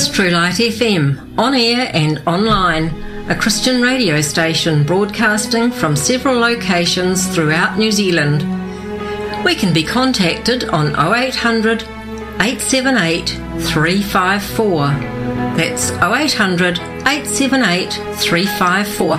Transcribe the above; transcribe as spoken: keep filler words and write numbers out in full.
This is True Light F M, on air and online, a Christian radio station broadcasting from several locations throughout New Zealand. We can be contacted on oh eight hundred, eight seven eight, three five four. That's oh eight hundred, eight seven eight, three five four.